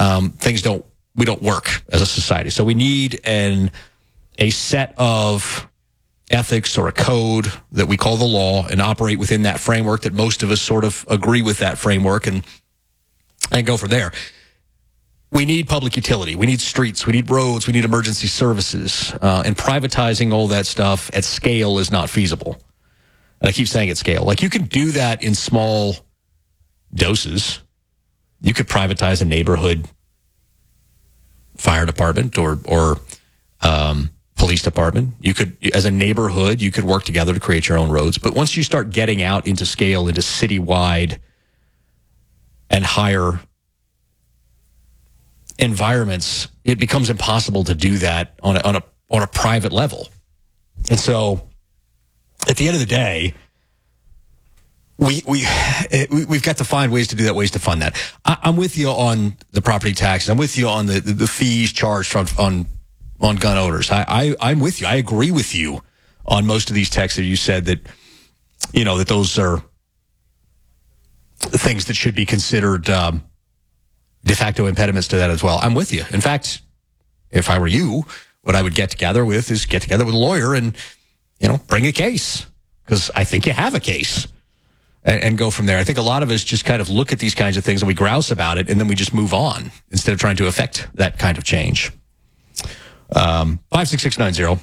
we don't work as a society. So we need a set of ethics or a code that we call the law and operate within that framework that most of us sort of agree with that framework and go from there. We need public utility. We need streets. We need roads. We need emergency services. And privatizing all that stuff at scale is not feasible. And I keep saying at scale. Like, you can do that in small doses. You could privatize a neighborhood fire department or police department. You could, as a neighborhood, you could work together to create your own roads. But once you start getting out into scale, into citywide and higher environments, it becomes impossible to do that on a private level. And so, at the end of the day, we've got to find ways to do that, ways to fund that. I'm with you on the property taxes. I'm with you on the fees charged on gun owners. I'm with you. I agree with you on most of these texts that you said that, that those are things that should be considered de facto impediments to that as well. I'm with you. In fact, if I were you, what I would get together with a lawyer and, bring a case, because I think you have a case, and go from there. I think a lot of us just kind of look at these kinds of things and we grouse about it, and then we just move on instead of trying to affect that kind of change. 56690.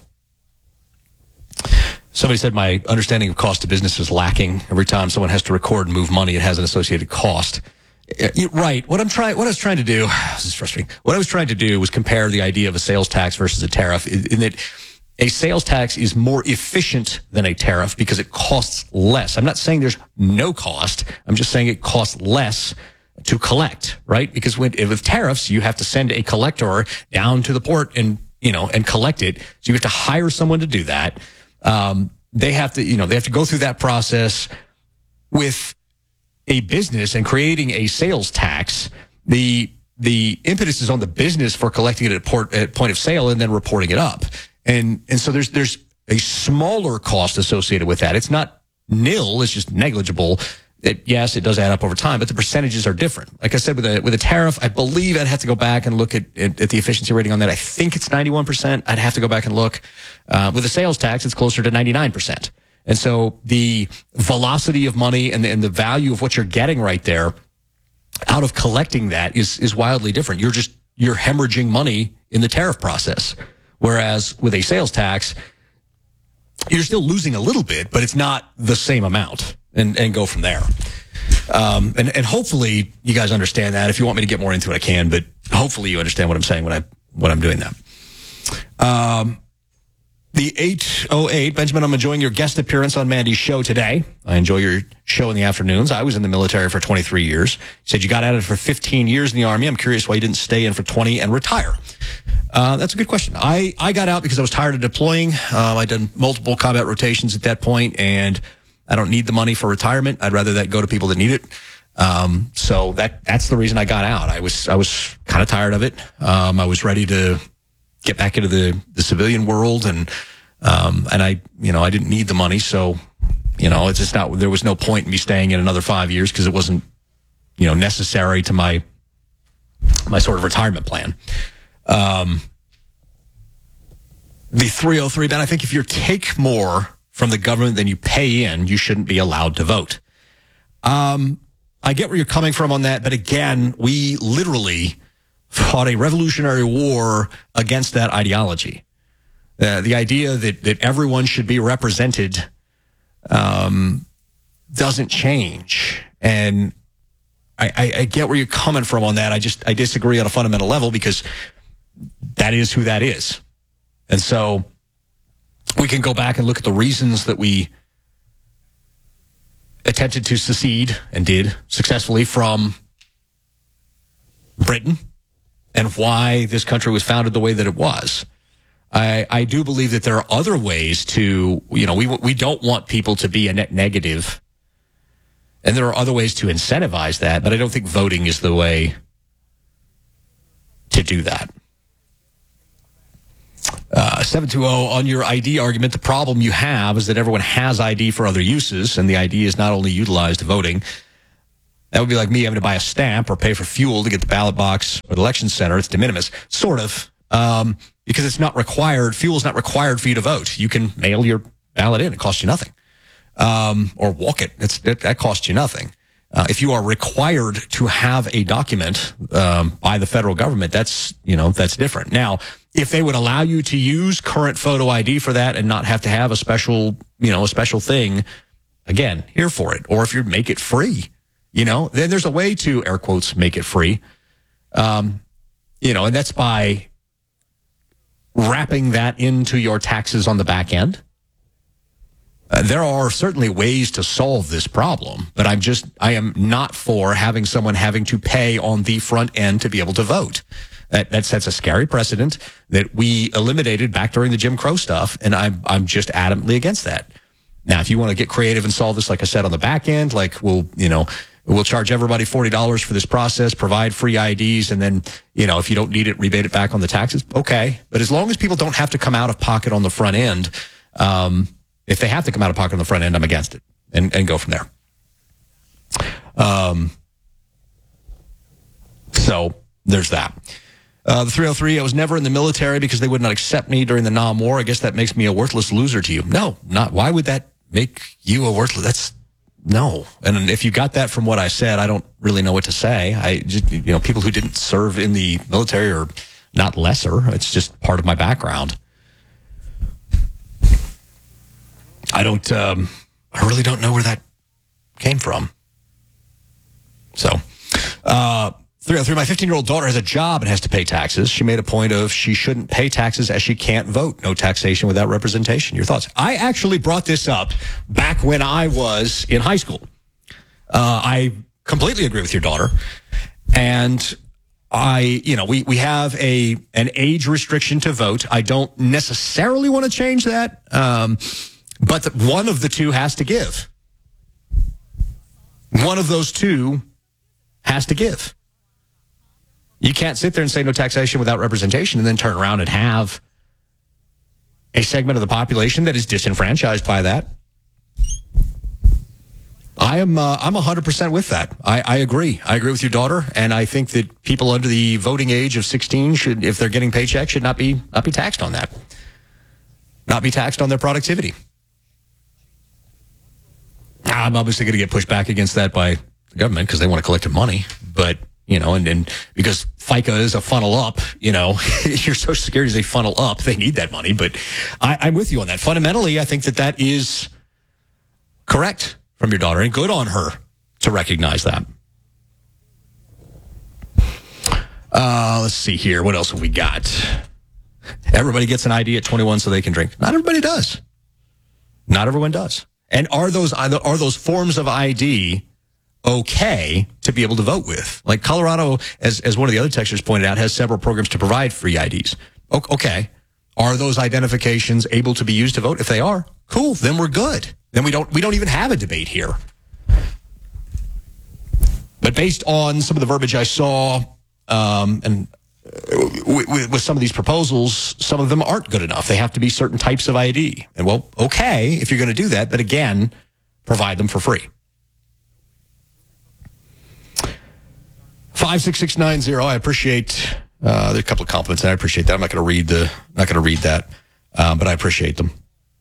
Somebody said my understanding of cost of business is lacking. Every time someone has to record and move money, it has an associated cost. Right. What I was trying to do, this is frustrating. What I was trying to do was compare the idea of a sales tax versus a tariff, in that a sales tax is more efficient than a tariff because it costs less. I'm not saying there's no cost. I'm just saying it costs less to collect, right? Because with tariffs, you have to send a collector down to the port and collect it. So you have to hire someone to do that. They have to go through that process. With a business and creating a sales tax, the impetus is on the business for collecting it at point of sale and then reporting it up. And so there's a smaller cost associated with that. It's not nil, it's just negligible. Yes, it does add up over time, but the percentages are different. Like I said, with a tariff, I believe I'd have to go back and look at the efficiency rating on that. I think it's 91%. I'd have to go back and look. With a sales tax, it's closer to 99%. And so the velocity of money and the value of what you're getting right there out of collecting that is wildly different. You're hemorrhaging money in the tariff process. Whereas with a sales tax, you're still losing a little bit, but it's not the same amount, and go from there. And hopefully you guys understand that. If you want me to get more into it, I can, but hopefully you understand what I'm saying when I'm doing that. The 808, Benjamin, I'm enjoying your guest appearance on Mandy's show today. I enjoy your show in the afternoons. I was in the military for 23 years. You said you got out of it for 15 years in the Army. I'm curious why you didn't stay in for 20 and retire. That's a good question. I got out because I was tired of deploying. I'd done multiple combat rotations at that point, and I don't need the money for retirement. I'd rather that go to people that need it. So that's the reason I got out. I was kind of tired of it. I was ready to get back into the civilian world, and I didn't need the money, so it's just not. There was no point in me staying in another 5 years because it wasn't necessary to my sort of retirement plan. The 303, Ben, I think if you take more from the government than you pay in, you shouldn't be allowed to vote. I get where you're coming from on that, but again, we literally fought a revolutionary war against that ideology. The idea that everyone should be represented doesn't change. And I get where you're coming from on that. I disagree on a fundamental level because that is who that is. And so we can go back and look at the reasons that we attempted to secede and did successfully from Britain and why this country was founded the way that it was. I do believe that there are other ways to, we don't want people to be a net negative. And there are other ways to incentivize that, but I don't think voting is the way to do that. 720, on your ID argument, the problem you have is that everyone has ID for other uses, and the ID is not only utilized voting. That would be like me having to buy a stamp or pay for fuel to get the ballot box or the election center. It's de minimis, sort of, because it's not required. Fuel is not required for you to vote. You can mail your ballot in. It costs you nothing. Or walk it. That costs you nothing. If you are required to have a document by the federal government, that's different. Now, if they would allow you to use current photo ID for that and not have to have a special thing, again, here for it. Or if you make it free, then there's a way to, air quotes, make it free. And that's by wrapping that into your taxes on the back end. There are certainly ways to solve this problem, but I am not for having someone having to pay on the front end to be able to vote. That sets a scary precedent that we eliminated back during the Jim Crow stuff, and I'm just adamantly against that. Now, if you want to get creative and solve this, like I said, on the back end, like we'll charge everybody $40 for this process, provide free IDs, and then, if you don't need it, rebate it back on the taxes. Okay. But as long as people don't have to come out of pocket on the front end, if they have to come out of pocket on the front end, I'm against it and go from there. So there's that. The 303, I was never in the military because they would not accept me during the Nam War. I guess that makes me a worthless loser to you. No, not. Why would that make you a worthless? No. And if you got that from what I said, I don't really know what to say. I just, people who didn't serve in the military are not lesser. It's just part of my background. I really don't know where that came from. So, 303, my 15-year-old daughter has a job and has to pay taxes. She made a point of she shouldn't pay taxes as she can't vote. No taxation without representation. Your thoughts? I actually brought this up back when I was in high school. I completely agree with your daughter. And we have an age restriction to vote. I don't necessarily want to change that. But one of the two has to give. One of those two has to give. You can't sit there and say no taxation without representation and then turn around and have a segment of the population that is disenfranchised by that. I'm 100% with that. I agree. I agree with your daughter, and I think that people under the voting age of 16 should, if they're getting paychecks, should not be taxed on that. Not be taxed on their productivity. I'm obviously going to get pushed back against that by the government because they want to collect their money. But, and because FICA is a funnel up, your Social Security is a funnel up. They need that money. But I'm with you on that. Fundamentally, I think that is correct from your daughter, and good on her to recognize that. Let's see here. What else have we got? Everybody gets an ID at 21 so they can drink. Not everybody does. Not everyone does. And are those forms of ID okay to be able to vote with? Like Colorado, as one of the other texters pointed out, has several programs to provide free IDs. Okay. Are those identifications able to be used to vote? If they are, cool. Then we're good. Then we don't even have a debate here. But based on some of the verbiage I saw, and with some of these proposals, some of them aren't good enough. They have to be certain types of ID. And well, okay, if you're going to do that, but again, provide them for free. 56690. I appreciate there are a couple of compliments, and I appreciate that. I'm not going to read that, but I appreciate them.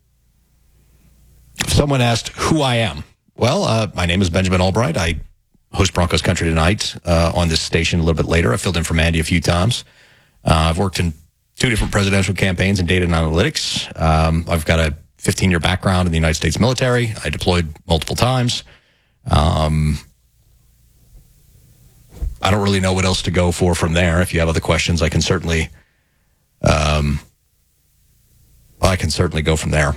Someone asked who I am. Well, my name is Benjamin Albright. I host Broncos Country Tonight on this station a little bit later. I filled in for Mandy a few times. I've worked in 2 different presidential campaigns in data and analytics. I've got a 15-year background in the United States military. I deployed multiple times. I don't really know what else to go for from there. If you have other questions, I can certainly go from there.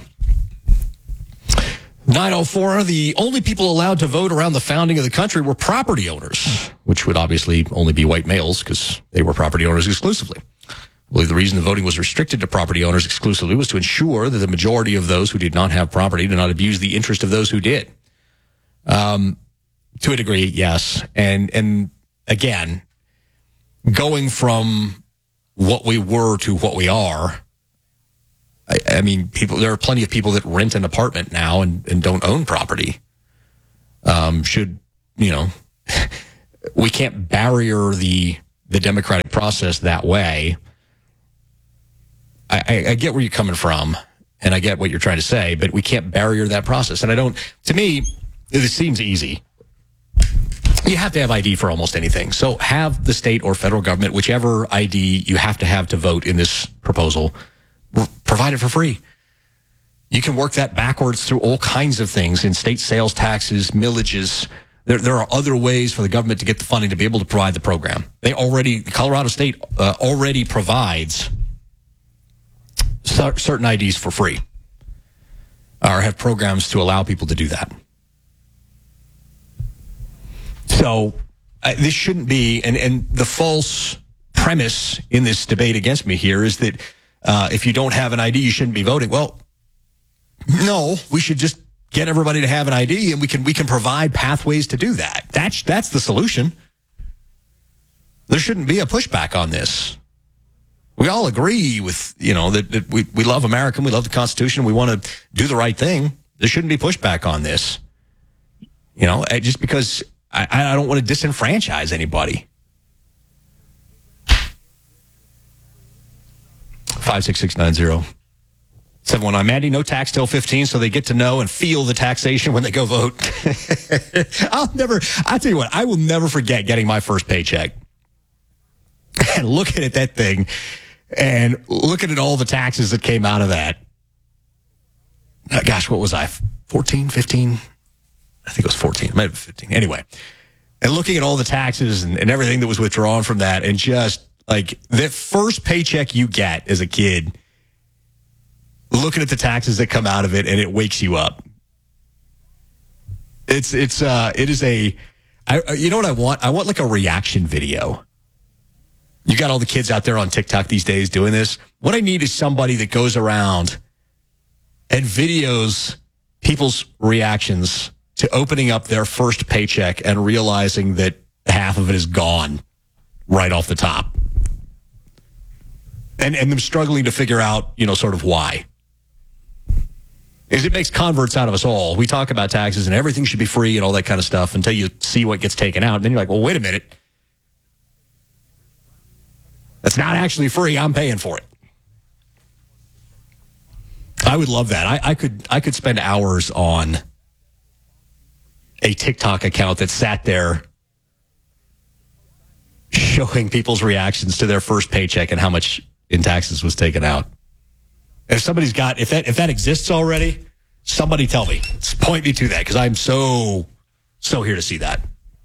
904, the only people allowed to vote around the founding of the country were property owners, which would obviously only be white males because they were property owners exclusively. I believe the reason the voting was restricted to property owners exclusively was to ensure that the majority of those who did not have property did not abuse the interest of those who did. To a degree, yes. And again, going from what we were to what we are, I mean, there are plenty of people that rent an apartment now and don't own property. Should we can't barrier the democratic process that way. I get where you're coming from, and I get what you're trying to say, but we can't barrier that process. And to me, it seems easy. You have to have ID for almost anything. So have the state or federal government, whichever ID you have to vote in this proposal, provide it for free. You can work that backwards through all kinds of things in state sales taxes, millages. There are other ways for the government to get the funding to be able to provide the program. Colorado State already provides certain IDs for free, or have programs to allow people to do that. So this shouldn't be, and the false premise in this debate against me here is that if you don't have an ID, you shouldn't be voting. Well, no, we should just get everybody to have an ID, and we can provide pathways to do that. That's the solution. There shouldn't be a pushback on this. We all agree with, that we love America, we love the Constitution, we want to do the right thing. There shouldn't be pushback on this. Just because I don't want to disenfranchise anybody. 56690. 719. Mandy, no tax till 15, so they get to know and feel the taxation when they go vote. I'll tell you what, I will never forget getting my first paycheck and looking at that thing and looking at all the taxes that came out of that. Gosh, what was I? 14, 15? I think it was 14. It might have been 15. Anyway, and looking at all the taxes and everything that was withdrawn from that, and just like the first paycheck you get as a kid, looking at the taxes that come out of it, and it wakes you up. You know what I want? I want like a reaction video. You got all the kids out there on TikTok these days doing this. What I need is somebody that goes around and videos people's reactions to opening up their first paycheck and realizing that half of it is gone right off the top. And them struggling to figure out, sort of why. Because it makes converts out of us all. We talk about taxes and everything should be free and all that kind of stuff until you see what gets taken out. And then you're like, well, wait a minute. That's not actually free. I'm paying for it. I would love that. I could spend hours on a TikTok account that sat there showing people's reactions to their first paycheck and how much in taxes was taken out. If somebody's got, if that exists already, somebody tell me. Point me to that, because I'm so here to see that.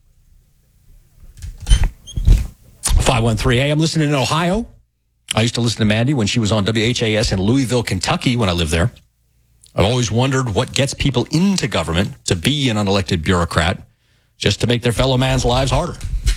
513. Hey, I'm listening in Ohio. I used to listen to Mandy when she was on WHAS in Louisville, Kentucky when I lived there. I've always wondered what gets people into government to be an unelected bureaucrat just to make their fellow man's lives harder.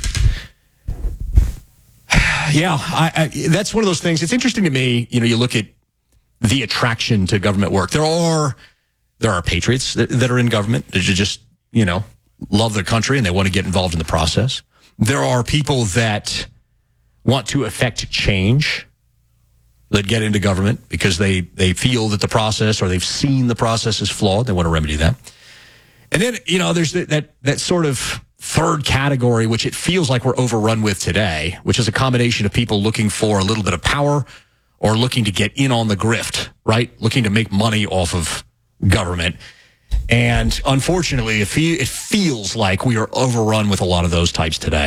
Yeah, that's one of those things. It's interesting to me, you look at the attraction to government work. There are patriots that are in government that just, love their country and they want to get involved in the process. There are people that want to affect change that get into government because they feel that the process, or they've seen the process is flawed. They want to remedy that. And then, there's that sort of third category, which it feels like we're overrun with today, which is a combination of people looking for a little bit of power or looking to get in on the grift, right? Looking to make money off of government. And unfortunately, it feels like we are overrun with a lot of those types today.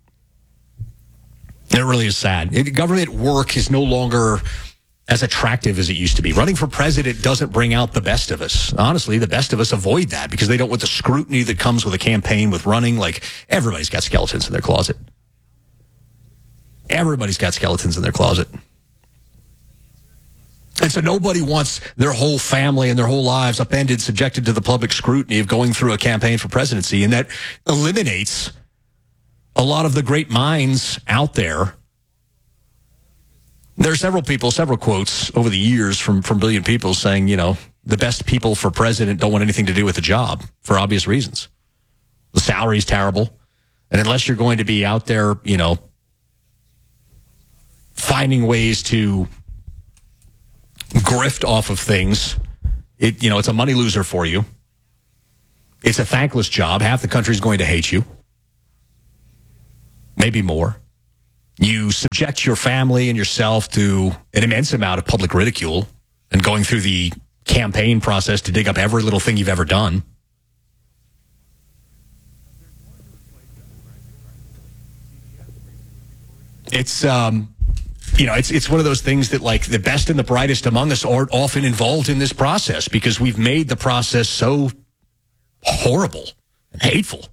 It really is sad. Government work is no longer as attractive as it used to be. Running for president doesn't bring out the best of us. Honestly, the best of us avoid that because they don't want the scrutiny that comes with a campaign, with running. Like, everybody's got skeletons in their closet. Everybody's got skeletons in their closet. And so nobody wants their whole family and their whole lives upended, subjected to the public scrutiny of going through a campaign for presidency. And that eliminates a lot of the great minds out there. There are several quotes over the years from brilliant people saying, the best people for president don't want anything to do with the job for obvious reasons. The salary's terrible. And unless you're going to be out there, finding ways to grift off of things, it's a money loser for you. It's a thankless job. Half the country's going to hate you. maybe more. You subject your family and yourself to an immense amount of public ridicule and going through the campaign process to dig up every little thing you've ever done. It's, it's one of those things that, like, the best and the brightest among us aren't often involved in this process because we've made the process so horrible and hateful.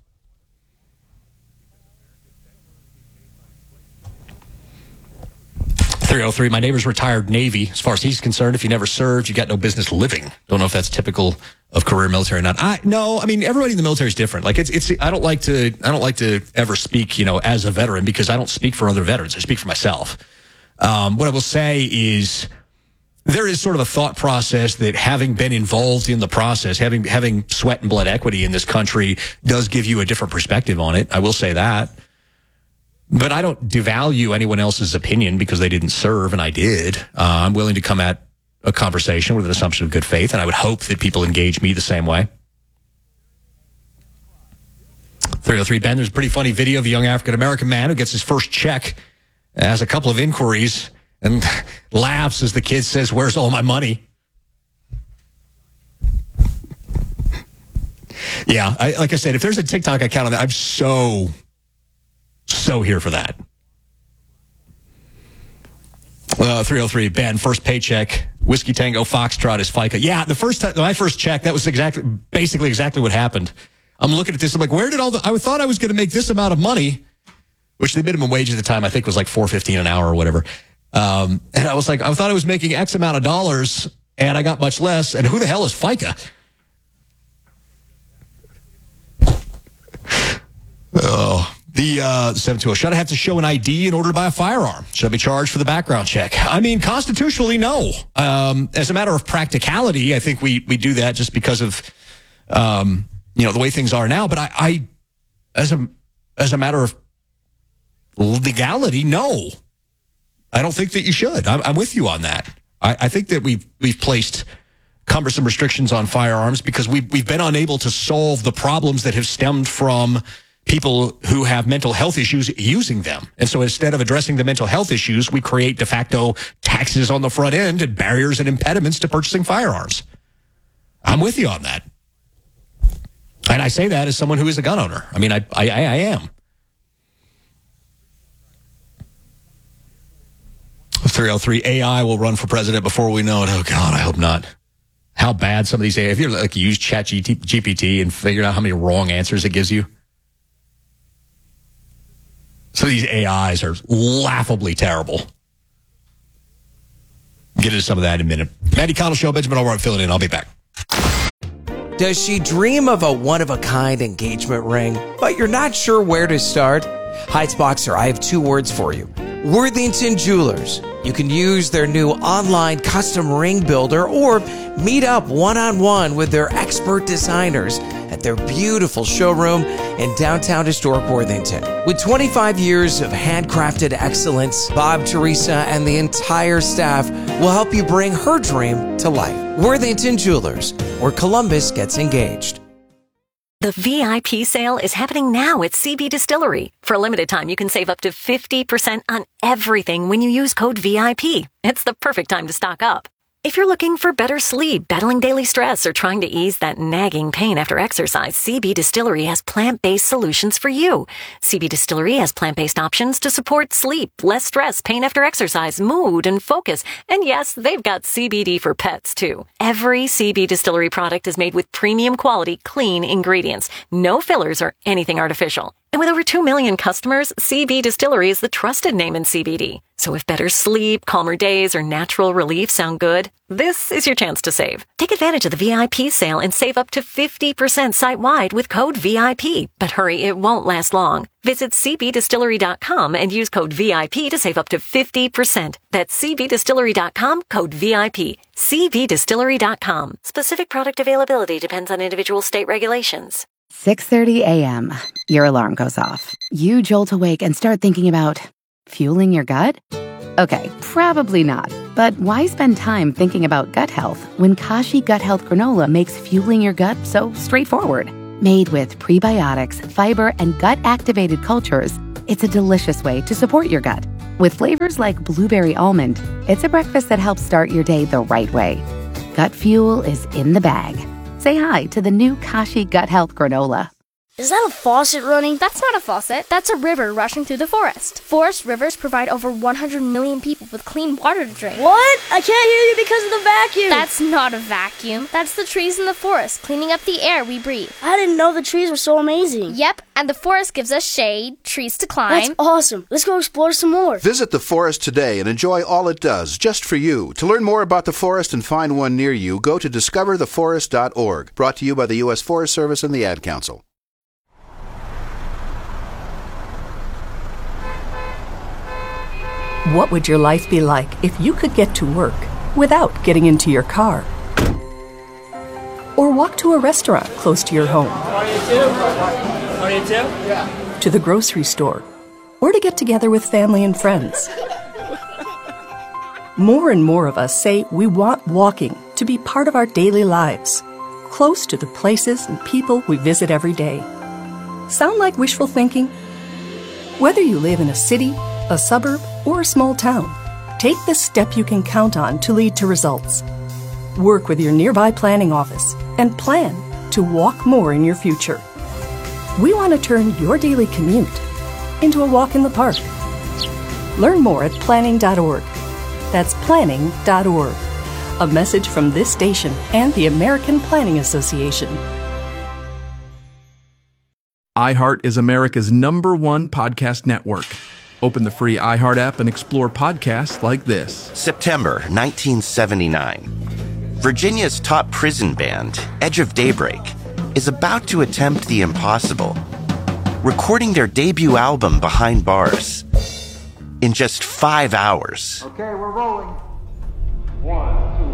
.303, my neighbor's retired Navy. As far as he's concerned, if you never served, you got no business living. Don't know if that's typical of career military or not. Everybody in the military is different. Like I don't like to ever speak, as a veteran because I don't speak for other veterans. I speak for myself. What I will say is there is sort of a thought process that having been involved in the process, having sweat and blood equity in this country does give you a different perspective on it. I will say that. But I don't devalue anyone else's opinion because they didn't serve and I did. I'm willing to come at a conversation with an assumption of good faith, and I would hope that people engage me the same way. 303, Ben, there's a pretty funny video of a young African-American man who gets his first check, has a couple of inquiries, and laughs as the kid says, "Where's all my money?" Yeah, like I said, if there's a TikTok account on that, I'm so here for that. 303, Ben, first paycheck, Whiskey Tango Foxtrot is FICA. Yeah, my first check, that was basically exactly what happened. I'm looking at this, I'm like, where did I thought I was going to make this amount of money, which the minimum wage at the time I think was like $4.15 an hour or whatever. And I was like, I thought I was making X amount of dollars and I got much less. And who the hell is FICA? Oh. The 720, should I have to show an ID in order to buy a firearm? Should I be charged for the background check? I mean, constitutionally, no. As a matter of practicality, I think we do that just because of, the way things are now. But I as a matter of legality, no. I don't think that you should. I'm with you on that. I think that we've placed cumbersome restrictions on firearms because we've been unable to solve the problems that have stemmed from people who have mental health issues using them. And so instead of addressing the mental health issues, we create de facto taxes on the front end and barriers and impediments to purchasing firearms. I'm with you on that. And I say that as someone who is a gun owner. I mean, I am. 303, AI will run for president before we know it. Oh, God, I hope not. How bad some of these AI, if you use ChatGPT and figured out how many wrong answers it gives you. So these AIs are laughably terrible. Get into some of that in a minute. Maddie Connell Show, Benjamin Allroyd filling in. I'll be back. Does she dream of a one-of-a-kind engagement ring, but you're not sure where to start? Heights Boxer, I have two words for you. Worthington Jewelers. You can use their new online custom ring builder or meet up one-on-one with their expert designers at their beautiful showroom in downtown historic Worthington. With 25 years of handcrafted excellence, Bob, Teresa, and the entire staff will help you bring her dream to life. Worthington Jewelers, where Columbus gets engaged. The VIP sale is happening now at CB Distillery. For a limited time, you can save up to 50% on everything when you use code VIP. It's the perfect time to stock up. If you're looking for better sleep, battling daily stress, or trying to ease that nagging pain after exercise, CB Distillery has plant-based solutions for you. CB Distillery has plant-based options to support sleep, less stress, pain after exercise, mood, and focus. And yes, they've got CBD for pets, too. Every CB Distillery product is made with premium quality, clean ingredients. No fillers or anything artificial. And with over 2 million customers, CB Distillery is the trusted name in CBD. So if better sleep, calmer days, or natural relief sound good, this is your chance to save. Take advantage of the VIP sale and save up to 50% site-wide with code VIP. But hurry, it won't last long. Visit cbdistillery.com and use code VIP to save up to 50%. That's cbdistillery.com, code VIP. cbdistillery.com. Specific product availability depends on individual state regulations. 6:30 a.m. Your alarm goes off. You jolt awake and start thinking about fueling your gut? Okay, probably not. But why spend time thinking about gut health when Kashi Gut Health Granola makes fueling your gut so straightforward? Made with prebiotics, fiber, and gut-activated cultures, it's a delicious way to support your gut. With flavors like blueberry almond, it's a breakfast that helps start your day the right way. Gut Fuel is in the bag. Say hi to the new Kashi Gut Health Granola. Is that a faucet running? That's not a faucet. That's a river rushing through the forest. Forest rivers provide over 100 million people with clean water to drink. What? I can't hear you because of the vacuum. That's not a vacuum. That's the trees in the forest cleaning up the air we breathe. I didn't know the trees were so amazing. Yep, and the forest gives us shade, trees to climb. That's awesome. Let's go explore some more. Visit the forest today and enjoy all it does, just for you. To learn more about the forest and find one near you, go to discovertheforest.org. Brought to you by the U.S. Forest Service and the Ad Council. What would your life be like if you could get to work without getting into your car? Or walk to a restaurant close to your home? To the grocery store? Or to get together with family and friends? More and more of us say we want walking to be part of our daily lives, close to the places and people we visit every day. Sound like wishful thinking? Whether you live in a city, a suburb, or a small town, take the step you can count on to lead to results. Work with your nearby planning office and plan to walk more in your future. We want to turn your daily commute into a walk in the park. Learn more at planning.org. That's planning.org. A message from this station and the American Planning Association. iHeart is America's #1 podcast network. Open the free iHeart app and explore podcasts like this. September 1979. Virginia's top prison band, Edge of Daybreak, is about to attempt the impossible, recording their debut album Behind Bars in just 5 hours. Okay, we're rolling. 1,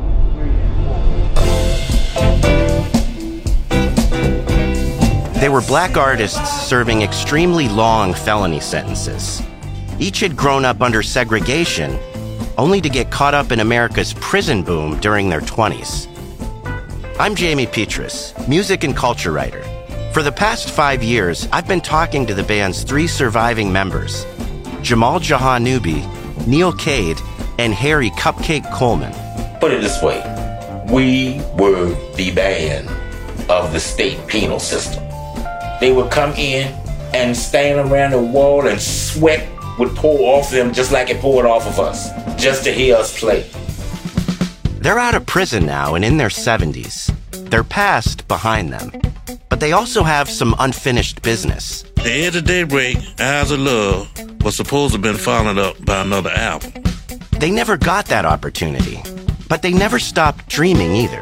2, 3, and 4. They were black artists serving extremely long felony sentences. Each had grown up under segregation, only to get caught up in America's prison boom during their 20s. I'm Jamie Petrus, music and culture writer. For the past 5 years, I've been talking to the band's 3 surviving members, Jamal Jahanoubi, Neil Cade, and Harry Cupcake Coleman. Put it this way, we were the band of the state penal system. They would come in and stand around the wall and sweat would pour off them just like it poured off of us, just to hear us play. They're out of prison now and in their 70s. Their past behind them. But they also have some unfinished business. The Edge of Daybreak, Eyes of Love, was supposed to have been followed up by another album. They never got that opportunity, but they never stopped dreaming either.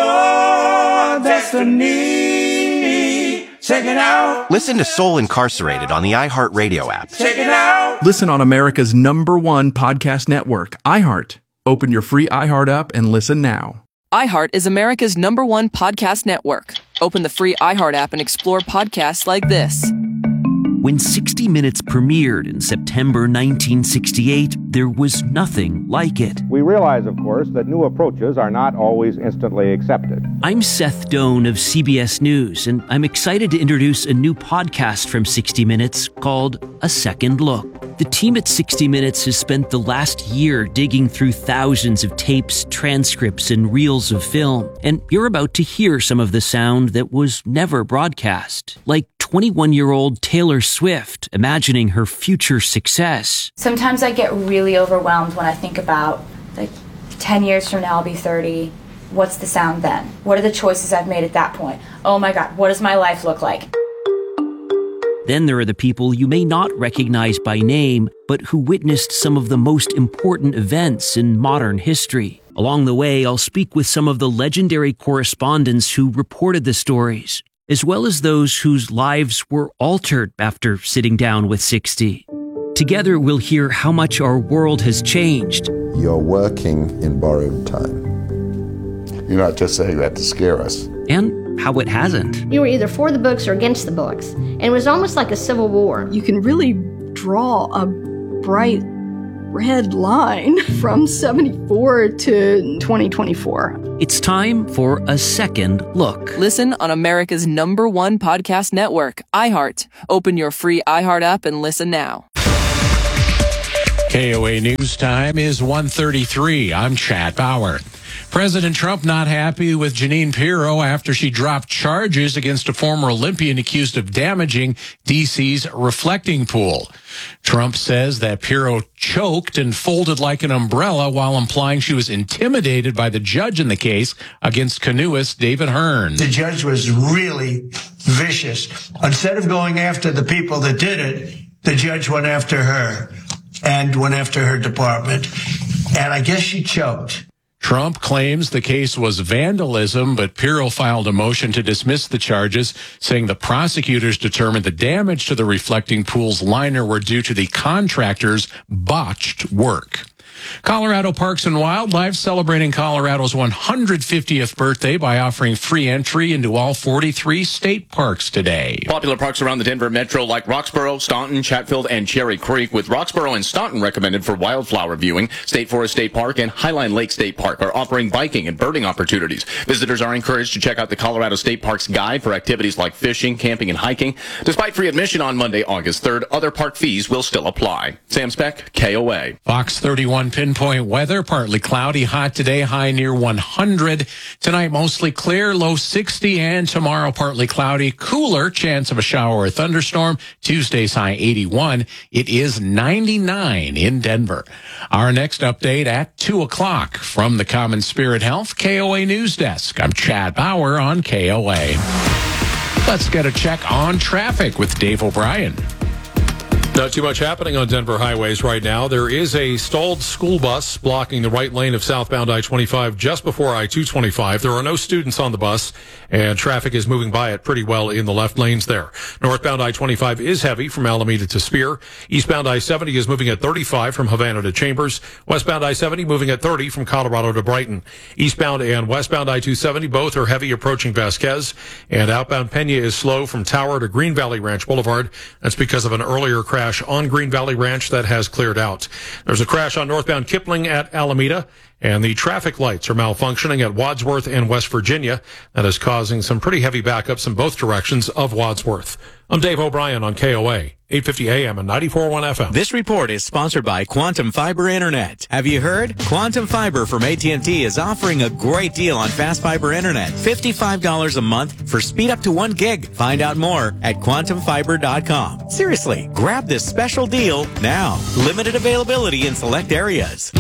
Your destiny, check it out. Listen to Soul Incarcerated on the iHeartRadio app. Check it out. Listen on America's #1 podcast network, iHeart. Open your free iHeart app and listen now. iHeart is America's #1 podcast network. Open the free iHeart app and explore podcasts like this. When 60 Minutes premiered in September 1968, there was nothing like it. We realize, of course, that new approaches are not always instantly accepted. I'm Seth Doan of CBS News, and I'm excited to introduce a new podcast from 60 Minutes called A Second Look. The team at 60 Minutes has spent the last year digging through thousands of tapes, transcripts, and reels of film, and you're about to hear some of the sound that was never broadcast, like 21-year-old Taylor Swift imagining her future success. Sometimes I get really overwhelmed when I think about, 10 years from now I'll be 30. What's the sound then? What are the choices I've made at that point? Oh my God, what does my life look like? Then there are the people you may not recognize by name, but who witnessed some of the most important events in modern history. Along the way, I'll speak with some of the legendary correspondents who reported the stories, as well as those whose lives were altered after sitting down with 60. Together, we'll hear how much our world has changed. You're working in borrowed time. You're not just saying that to scare us. And how it hasn't. You were either for the books or against the books. And it was almost like a civil war. You can really draw a bright red line from 74 to 2024. It's time for a second look. Listen on America's #1 podcast network, iHeart. Open your free iHeart app and listen now. KOA News Time is 1:33. I'm Chad Bauer. President Trump not happy with Jeanine Pirro after she dropped charges against a former Olympian accused of damaging D.C.'s reflecting pool. Trump says that Pirro choked and folded like an umbrella while implying she was intimidated by the judge in the case against canoeist David Hearn. The judge was really vicious. Instead of going after the people that did it, the judge went after her and went after her department. And I guess she choked. Trump claims the case was vandalism, but Pirro filed a motion to dismiss the charges, saying the prosecutors determined the damage to the reflecting pool's liner were due to the contractor's botched work. Colorado Parks and Wildlife celebrating Colorado's 150th birthday by offering free entry into all 43 state parks today. Popular parks around the Denver metro like Roxborough, Staunton, Chatfield, and Cherry Creek, with Roxborough and Staunton recommended for wildflower viewing. State Forest State Park and Highline Lake State Park are offering biking and birding opportunities. Visitors are encouraged to check out the Colorado State Parks Guide for activities like fishing, camping, and hiking. Despite free admission on Monday, August 3rd, other park fees will still apply. Sam Speck, KOA. Fox 31 pinpoint weather, partly cloudy, hot today, high near 100. Tonight, mostly clear, low 60, and tomorrow, partly cloudy, cooler, chance of a shower or thunderstorm. Tuesday's high 81. It is 99 in Denver. Our next update at 2 o'clock from the Common Spirit Health KOA News Desk. I'm Chad Bauer on KOA. Let's get a check on traffic with Dave O'Brien. Not too much happening on Denver highways right now. There is a stalled school bus blocking the right lane of southbound I-25 just before I-225. There are no students on the bus, and traffic is moving by it pretty well in the left lanes there. Northbound I-25 is heavy from Alameda to Spear. Eastbound I-70 is moving at 35 from Havana to Chambers. Westbound I-70 moving at 30 from Colorado to Brighton. Eastbound and westbound I-270 both are heavy approaching Vasquez, and outbound Pena is slow from Tower to Green Valley Ranch Boulevard. That's because of an earlier crash on Green Valley Ranch that has cleared out. There's a crash on northbound Kipling at Alameda, and the traffic lights are malfunctioning at Wadsworth and West Virginia. That is causing some pretty heavy backups in both directions of Wadsworth. I'm Dave O'Brien on KOA, 850 AM and 94.1 FM. This report is sponsored by Quantum Fiber Internet. Have you heard? Quantum Fiber from AT&T is offering a great deal on fast fiber internet. $55 a month for speed up to 1 gig. Find out more at quantumfiber.com. Seriously, grab this special deal now. Limited availability in select areas.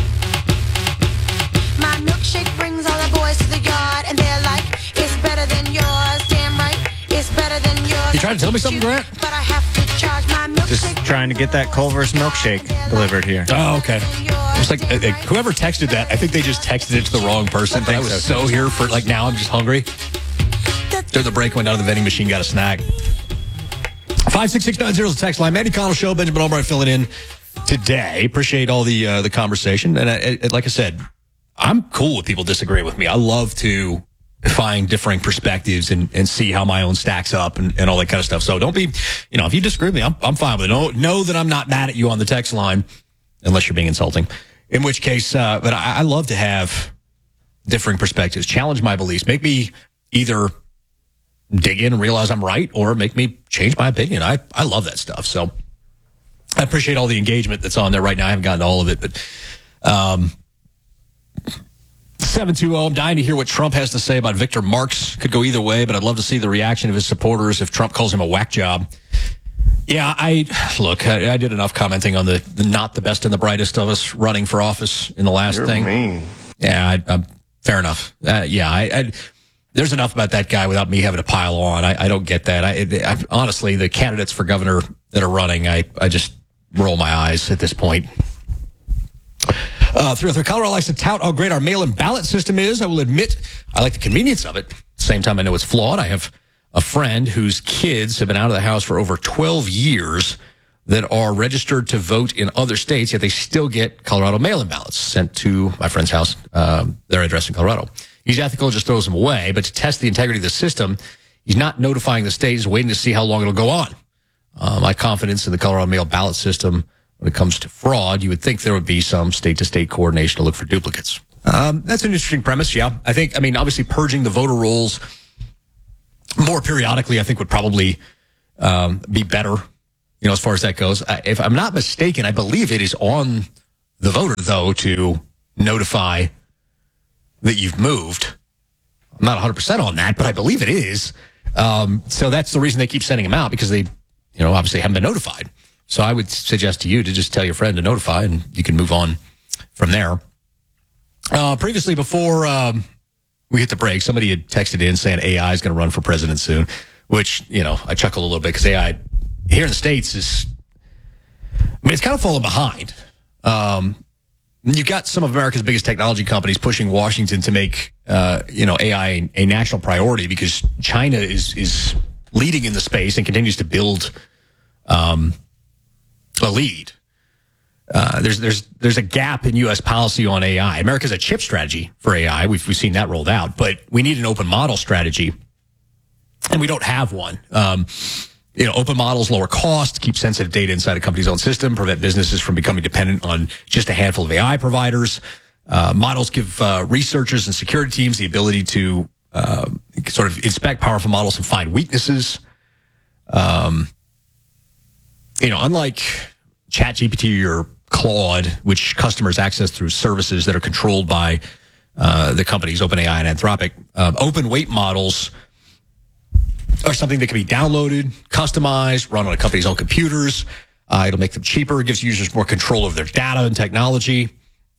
My milkshake brings all the boys to the yard, and they're like, it's better than yours. Damn right, it's better than yours. You trying to tell me something, Grant? But I have to charge my milkshake. Just trying to get that Culver's milkshake delivered here. Oh, okay. It's like whoever texted that, I think they just texted it to the wrong person. But I was so here for, like, now I'm just hungry. During the break, went down to the vending machine, got a snack. 56690 is the text line. Mandy Connell Show, Benjamin Albright filling in today. Appreciate all the conversation. And like I said, I'm cool with people disagreeing with me. I love to find differing perspectives and see how my own stacks up and all that kind of stuff. So don't be, if you disagree with me, I'm fine with it. Know that I'm not mad at you on the text line, unless you're being insulting. In which case, but I love to have differing perspectives, challenge my beliefs, make me either dig in and realize I'm right or make me change my opinion. I love that stuff. So I appreciate all the engagement that's on there right now. I haven't gotten to all of it, but 720, I'm dying to hear what Trump has to say about Victor Marx. Could go either way, but I'd love to see the reaction of his supporters if Trump calls him a whack job. Yeah, I did enough commenting on the not the best and the brightest of us running for office in the last thing. Mean. Yeah, fair enough. There's enough about that guy without me having to pile on. I don't get that. I honestly, the candidates for governor that are running, I just roll my eyes at this point. 303 Colorado likes to tout how great our mail-in ballot system is. I will admit I like the convenience of it. At the same time, I know it's flawed. I have a friend whose kids have been out of the house for over 12 years that are registered to vote in other states, yet they still get Colorado mail-in ballots sent to my friend's house, their address in Colorado. He's ethical, just throws them away, but to test the integrity of the system, he's not notifying the state. He's waiting to see how long it'll go on. My confidence in the Colorado mail ballot system when it comes to fraud, you would think there would be some state-to-state coordination to look for duplicates. That's an interesting premise, yeah. Obviously purging the voter rolls more periodically, I think would probably be better, as far as that goes. If I'm not mistaken, I believe it is on the voter, though, to notify that you've moved. I'm not 100% on that, but I believe it is. So that's the reason they keep sending them out, because they, obviously haven't been notified. So I would suggest to you to just tell your friend to notify, and you can move on from there. Previously, before we hit the break, somebody had texted in saying AI is going to run for president soon, which, I chuckled a little bit because AI here in the States is, it's kind of falling behind. You've got some of America's biggest technology companies pushing Washington to make, AI a national priority, because China is leading in the space and continues to build a lead. There's a gap in U.S. policy on AI. America's a chip strategy for AI. We've seen that rolled out, but we need an open model strategy, and we don't have one. Open models lower cost, keep sensitive data inside a company's own system, prevent businesses from becoming dependent on just a handful of AI providers. Models give researchers and security teams the ability to sort of inspect powerful models and find weaknesses. Unlike ChatGPT or Claude, which customers access through services that are controlled by the companies OpenAI and Anthropic, open weight models are something that can be downloaded, customized, run on a company's own computers. It'll make them cheaper. It gives users more control over their data and technology.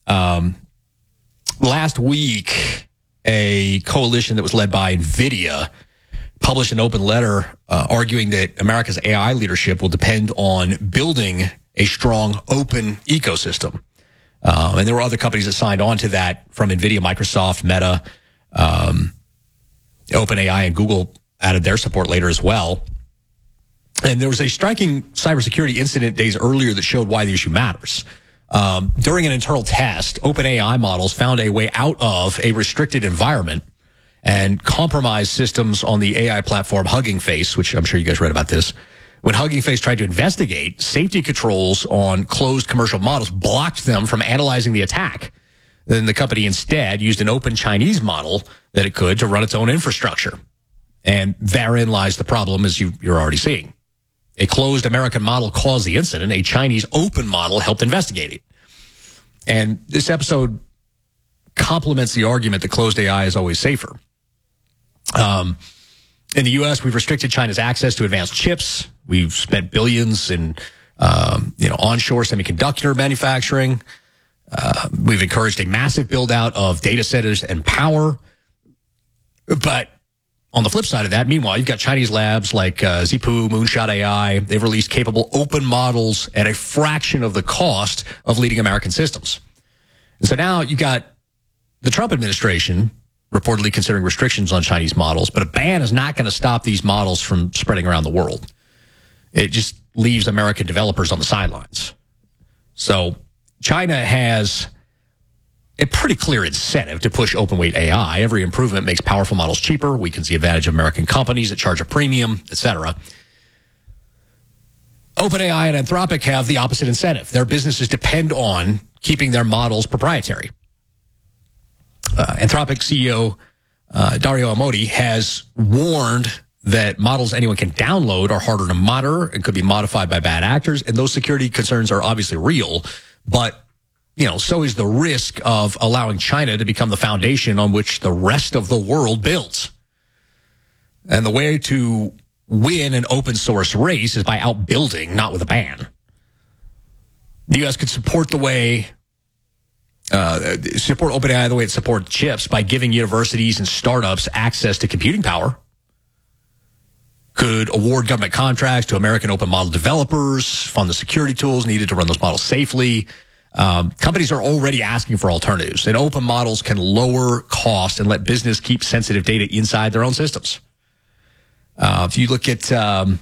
Last week, a coalition that was led by NVIDIA published an open letter arguing that America's AI leadership will depend on building a strong open ecosystem. And there were other companies that signed on to that, from NVIDIA, Microsoft, Meta, OpenAI, and Google added their support later as well. And there was a striking cybersecurity incident days earlier that showed why the issue matters. During an internal test, OpenAI models found a way out of a restricted environment and compromised systems on the AI platform Hugging Face, which I'm sure you guys read about this. When Hugging Face tried to investigate, safety controls on closed commercial models blocked them from analyzing the attack. Then the company instead used an open Chinese model that it could to run its own infrastructure. And therein lies the problem, as you're already seeing. A closed American model caused the incident. A Chinese open model helped investigate it. And this episode complements the argument that closed AI is always safer. In the U.S., we've restricted China's access to advanced chips. We've spent billions in, onshore semiconductor manufacturing. We've encouraged a massive build out of data centers and power. But on the flip side of that, meanwhile, you've got Chinese labs like Zhipu, Moonshot AI. They've released capable open models at a fraction of the cost of leading American systems. And so now you've got the Trump administration reportedly considering restrictions on Chinese models, but a ban is not going to stop these models from spreading around the world. It just leaves American developers on the sidelines. So China has a pretty clear incentive to push open-weight AI. Every improvement makes powerful models cheaper, weakens the advantage of American companies that charge a premium, etc. OpenAI and Anthropic have the opposite incentive. Their businesses depend on keeping their models proprietary. Anthropic CEO Dario Amodei has warned that models anyone can download are harder to monitor and could be modified by bad actors, and those security concerns are obviously real, but so is the risk of allowing China to become the foundation on which the rest of the world builds. And the way to win an open source race is by outbuilding, not with a ban. The U.S. could support OpenAI the way it supports chips by giving universities and startups access to computing power. Could award government contracts to American open model developers, fund the security tools needed to run those models safely. Companies are already asking for alternatives, and open models can lower cost and let business keep sensitive data inside their own systems. If you look at the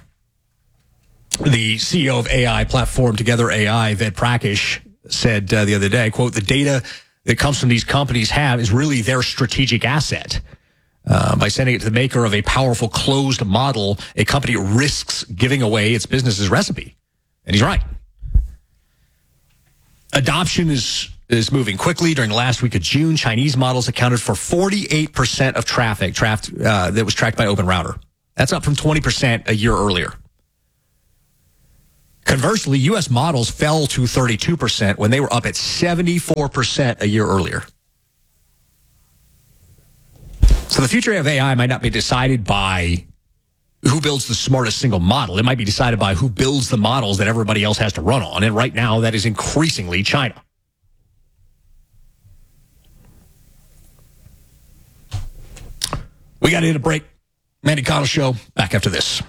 CEO of AI platform Together AI, Ved Prakash, said the other day, quote, "The data that comes from these companies is really their strategic asset. By sending it to the maker of a powerful closed model, a company risks giving away its business's recipe." And he's right. Adoption is moving quickly. During the last week of June, Chinese models accounted for 48% of traffic that was tracked by OpenRouter. That's up from 20% a year earlier. Conversely, U.S. models fell to 32% when they were up at 74% a year earlier. So the future of AI might not be decided by who builds the smartest single model. It might be decided by who builds the models that everybody else has to run on. And right now, that is increasingly China. We got to hit a break. Mandy Cottle Show, back after this.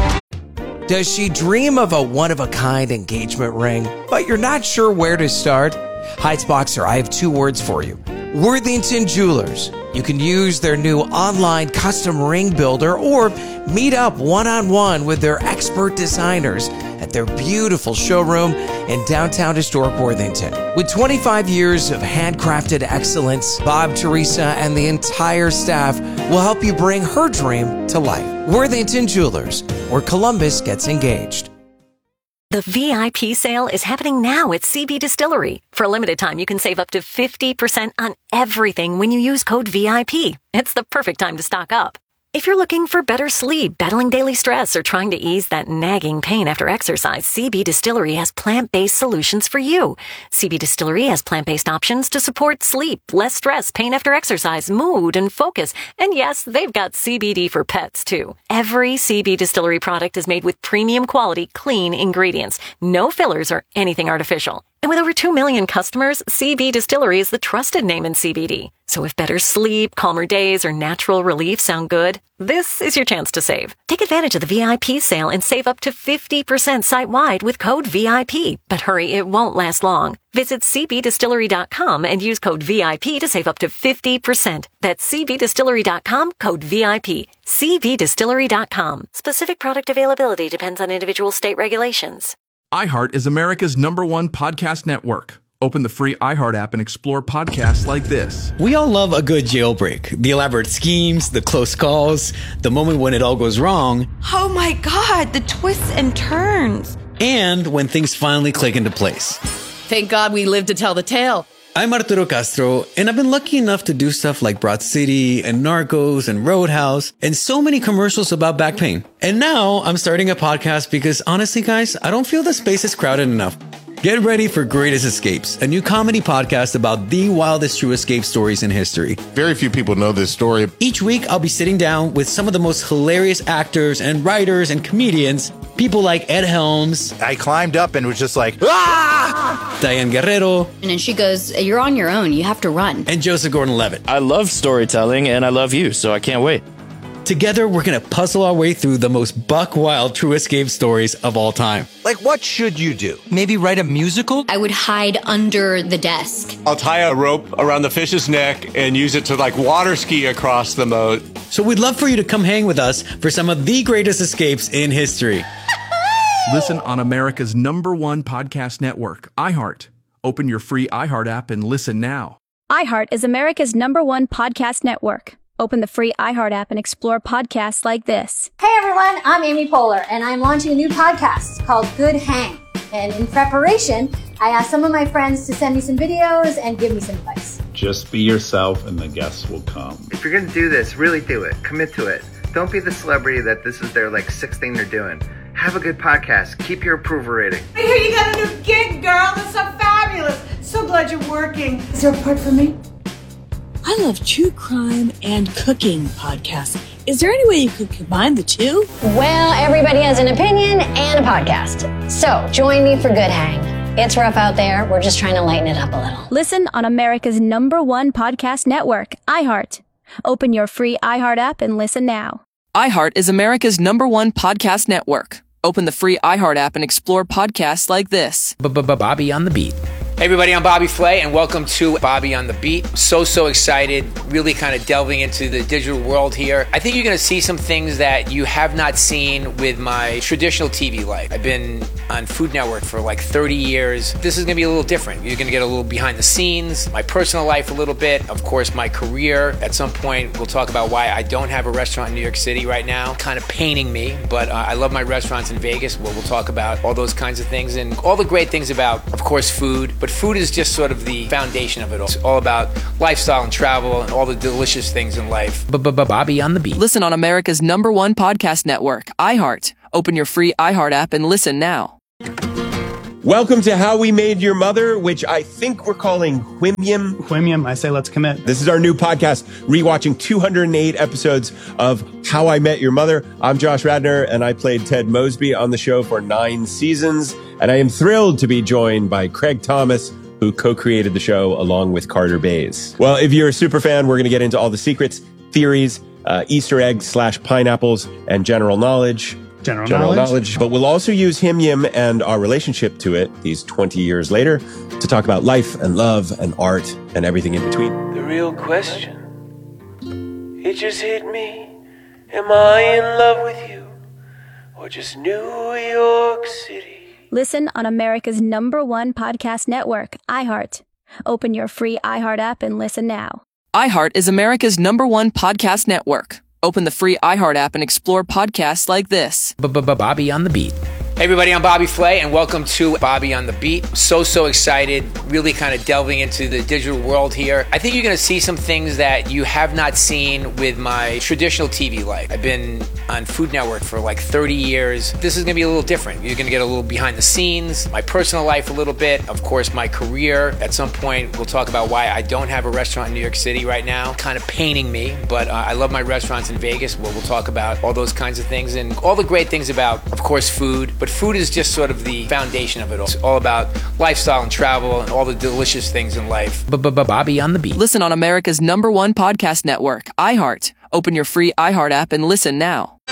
Does she dream of a one-of-a-kind engagement ring, but you're not sure where to start? Heights Boxer, I have two words for you. Worthington Jewelers. You can use their new online custom ring builder or meet up one-on-one with their expert designers at their beautiful showroom in downtown historic Worthington. With 25 years of handcrafted excellence, Bob, Teresa, and the entire staff will help you bring her dream to life. Worthington Jewelers, where Columbus gets engaged. The VIP sale is happening now at CB Distillery. For a limited time, you can save up to 50% on everything when you use code VIP. It's the perfect time to stock up. If you're looking for better sleep, battling daily stress, or trying to ease that nagging pain after exercise, CB Distillery has plant-based solutions for you. CB Distillery has plant-based options to support sleep, less stress, pain after exercise, mood, and focus. And yes, they've got CBD for pets, too. Every CB Distillery product is made with premium quality, clean ingredients. No fillers or anything artificial. And with over 2 million customers, CB Distillery is the trusted name in CBD. So if better sleep, calmer days, or natural relief sound good, this is your chance to save. Take advantage of the VIP sale and save up to 50% site-wide with code VIP. But hurry, it won't last long. Visit cbdistillery.com and use code VIP to save up to 50%. That's cbdistillery.com, code VIP. cbdistillery.com. Specific product availability depends on individual state regulations. iHeart is America's #1 podcast network. Open the free iHeart app and explore podcasts like this. We all love a good jailbreak. The elaborate schemes, the close calls, the moment when it all goes wrong. Oh my God, the twists and turns. And when things finally click into place. Thank God we lived to tell the tale. I'm Arturo Castro, and I've been lucky enough to do stuff like Broad City and Narcos and Roadhouse and so many commercials about back pain. And now I'm starting a podcast because honestly, guys, I don't feel the space is crowded enough. Get ready for Greatest Escapes, a new comedy podcast about the wildest true escape stories in history. Very few people know this story. Each week, I'll be sitting down with some of the most hilarious actors and writers and comedians, people like Ed Helms. I climbed up and was just like, ah! Diane Guerrero. And then she goes, you're on your own. You have to run. And Joseph Gordon-Levitt. I love storytelling and I love you, so I can't wait. Together, we're going to puzzle our way through the most buck-wild true escape stories of all time. Like, what should you do? Maybe write a musical? I would hide under the desk. I'll tie a rope around the fish's neck and use it to, like, water ski across the moat. So we'd love for you to come hang with us for some of the greatest escapes in history. Listen on America's #1 podcast network, iHeart. Open your free iHeart app and listen now. iHeart is America's #1 podcast network. Open the free iHeart app and explore podcasts like this. Hey everyone, I'm Amy Poehler, and I'm launching a new podcast called Good Hang. And in preparation, I asked some of my friends to send me some videos and give me some advice. Just be yourself and the guests will come. If you're going to do this, really do it. Commit to it. Don't be the celebrity that this is their, sixth thing they're doing. Have a good podcast. Keep your approval rating. I hear you got a new gig, girl. That's so fabulous. So glad you're working. Is there a part for me? I love true crime and cooking podcasts. Is there any way you could combine the two? Well, everybody has an opinion and a podcast. So join me for Good Hang. It's rough out there. We're just trying to lighten it up a little. Listen on America's #1 podcast network, iHeart. Open your free iHeart app and listen now. iHeart is America's #1 podcast network. Open the free iHeart app and explore podcasts like this. Bobby on the Beat. Hey everybody, I'm Bobby Flay and welcome to Bobby on the Beat. So excited, really kind of delving into the digital world here. I think you're going to see some things that you have not seen with my traditional TV life. I've been on Food Network for 30 years. This is going to be a little different. You're going to get a little behind the scenes, my personal life a little bit, of course my career. At some point we'll talk about why I don't have a restaurant in New York City right now. Kind of paining me, but I love my restaurants in Vegas. We'll talk about all those kinds of things and all the great things about, of course, food, but but food is just sort of the foundation of it all. It's all about lifestyle and travel and all the delicious things in life. Bobby on the Beat. Listen on America's #1 podcast network, iHeart. Open your free iHeart app and listen now. Welcome to How We Made Your Mother, which I think we're calling Whimyam. Whimyam, I say let's commit. This is our new podcast, rewatching 208 episodes of How I Met Your Mother. I'm Josh Radnor, and I played Ted Mosby on the show for 9 seasons. And I am thrilled to be joined by Craig Thomas, who co-created the show along with Carter Bays. Well, if you're a super fan, we're going to get into all the secrets, theories, Easter eggs / pineapples, and general knowledge. General knowledge. But we'll also use Whimyam and our relationship to it, these 20 years later, to talk about life and love and art and everything in between. The real question, it just hit me. Am I in love with you or just New York City? Listen on America's #1 podcast network, iHeart. Open your free iHeart app and listen now. iHeart is America's #1 podcast network. Open the free iHeart app and explore podcasts like this. Bobby on the Beat. Hey everybody, I'm Bobby Flay and welcome to Bobby on the Beat. So excited, really kind of delving into the digital world here. I think you're going to see some things that you have not seen with my traditional TV life. I've been on Food Network for like 30 years. This is going to be a little different. You're going to get a little behind the scenes, my personal life a little bit, of course my career. At some point we'll talk about why I don't have a restaurant in New York City right now. Kind of paining me, but I love my restaurants in Vegas. We'll talk about all those kinds of things and all the great things about, of course, food. But food is just sort of the foundation of it all. It's all about lifestyle and travel and all the delicious things in life. Bobby on the Beat. Listen on America's #1 podcast network, iHeart. Open your free iHeart app and listen now.